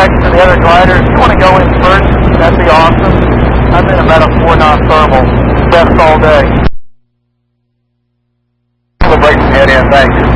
next to the other glider. If you want to go in first, that'd be awesome. I'm in about a 4-knot thermal. Best all day. We'll break some head in, thanks.